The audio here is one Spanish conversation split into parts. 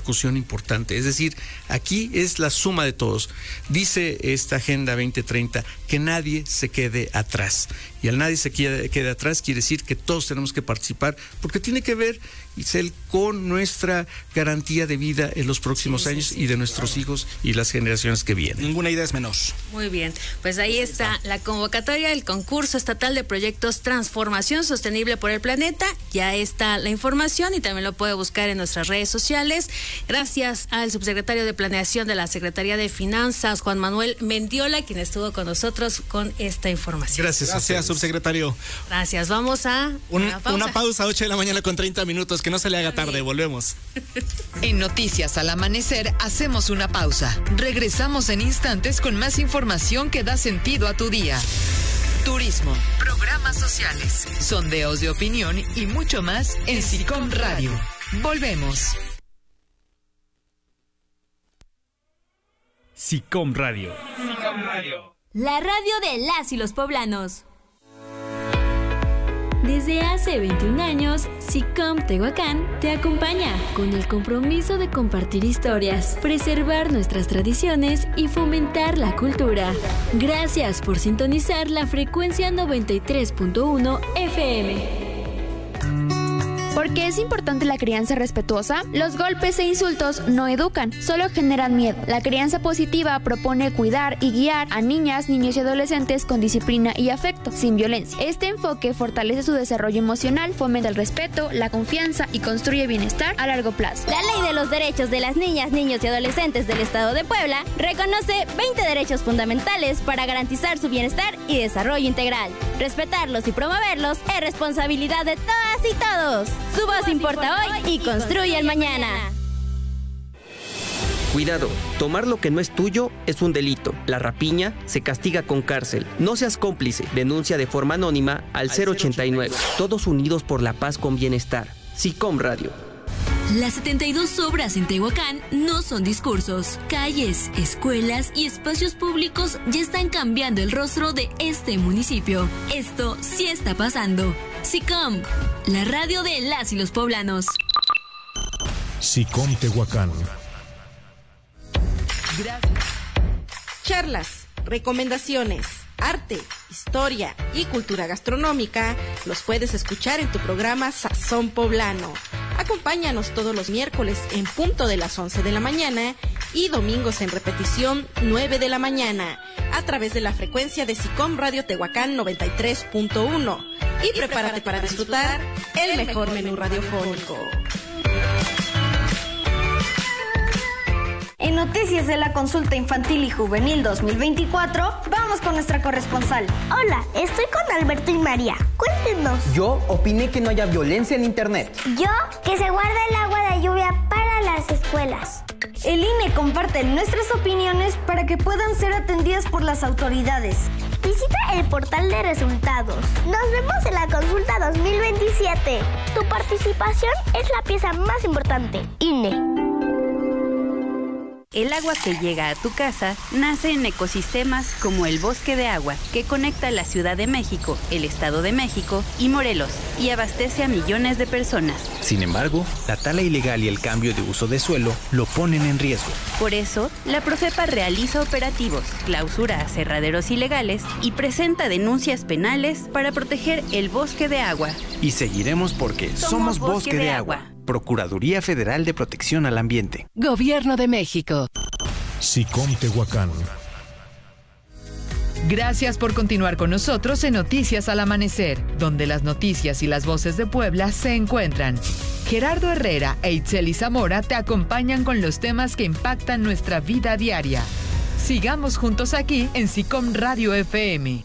repercusión importante. Es decir, aquí es la suma de todos. Dice esta Agenda 2030 que nadie se quede atrás. Y al nadie se quede atrás quiere decir que todos tenemos que participar, porque tiene que ver, Isel, con nuestra garantía de vida en los próximos años y de nuestros hijos y las generaciones que vienen. Ninguna idea es menor. Muy bien, pues ahí está la convocatoria del concurso estatal de proyectos Transformación Sostenible por el Planeta. Ya está la información y también lo puede buscar en nuestras redes sociales. Gracias al subsecretario de Planeación de la Secretaría de Finanzas, Juan Manuel Mendiola, quien estuvo con nosotros con esta información. Gracias, subsecretario. Gracias, vamos a una pausa, 8:30 a.m, que no se le haga tarde, volvemos. En Noticias al Amanecer hacemos una pausa. Regresamos en instantes con más información que da sentido a tu día. Turismo, programas sociales, sondeos de opinión y mucho más en SICOM Radio. Volvemos. SICOM Radio. La radio de las y los poblanos. Desde hace 21 años, SICOM Tehuacán te acompaña con el compromiso de compartir historias, preservar nuestras tradiciones y fomentar la cultura. Gracias por sintonizar la frecuencia 93.1 FM. ¿Por qué es importante la crianza respetuosa? Los golpes e insultos no educan, solo generan miedo. La crianza positiva propone cuidar y guiar a niñas, niños y adolescentes con disciplina y afecto, sin violencia. Este enfoque fortalece su desarrollo emocional, fomenta el respeto, la confianza y construye bienestar a largo plazo. La Ley de los Derechos de las Niñas, Niños y Adolescentes del Estado de Puebla reconoce 20 derechos fundamentales para garantizar su bienestar y desarrollo integral. Respetarlos y promoverlos es responsabilidad de todas y todos. Su voz importa hoy y construye el mañana. Cuidado, tomar lo que no es tuyo es un delito. La rapiña se castiga con cárcel. No seas cómplice. Denuncia de forma anónima al 089. Todos unidos por la paz con bienestar. SICOM Radio. Las 72 obras en Tehuacán no son discursos. Calles, escuelas y espacios públicos ya están cambiando el rostro de este municipio. Esto sí está pasando. SICOM, la radio de las y los poblanos. SICOM Tehuacán. Gracias. Charlas, recomendaciones, arte, historia y cultura gastronómica los puedes escuchar en tu programa Sazón Poblano. Acompáñanos todos los miércoles en punto de las 11 de la mañana y domingos en repetición 9 de la mañana a través de la frecuencia de SICOM Radio Tehuacán 93.1. Y prepárate para disfrutar el mejor menú radiofónico. En Noticias de la Consulta Infantil y Juvenil 2024, vamos con nuestra corresponsal. Hola, estoy con Alberto y María. Cuéntenos. Yo opiné que no haya violencia en internet. Yo, que se guarda el agua de lluvia para las escuelas. El INE comparte nuestras opiniones para que puedan ser atendidas por las autoridades. Visita el portal de resultados. Nos vemos en la consulta 2027. Tu participación es la pieza más importante. INE. El agua que llega a tu casa nace en ecosistemas como el Bosque de Agua, que conecta la Ciudad de México, el Estado de México y Morelos, y abastece a millones de personas. Sin embargo, la tala ilegal y el cambio de uso de suelo lo ponen en riesgo. Por eso, la Profepa realiza operativos, clausura aserraderos ilegales y presenta denuncias penales para proteger el Bosque de Agua. Y seguiremos porque somos Bosque de Agua. Procuraduría Federal de Protección al Ambiente. Gobierno de México. SICOM Tehuacán. Gracias por continuar con nosotros en Noticias al Amanecer, donde las noticias y las voces de Puebla se encuentran. Gerardo Herrera e Itzeli Zamora te acompañan con los temas que impactan nuestra vida diaria. Sigamos juntos aquí en SICOM Radio FM.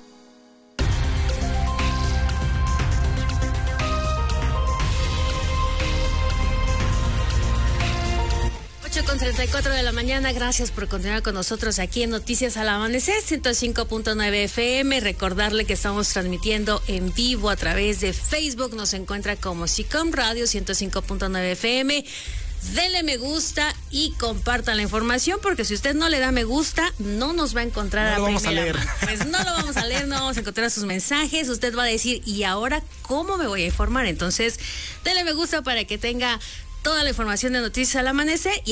8:34 de la mañana, gracias por continuar con nosotros aquí en Noticias al Amanecer, 105.9 FM. Recordarle que estamos transmitiendo en vivo a través de Facebook, nos encuentra como SICOM Radio 105.9 FM. Dele me gusta y compartan la información, porque si usted no le da me gusta, no nos va a encontrar a primera mano. Pues no lo vamos a leer, no vamos a encontrar sus mensajes. Usted va a decir, ¿y ahora cómo me voy a informar? Entonces, dele me gusta para que tenga toda la información de Noticias al Amanecer. Y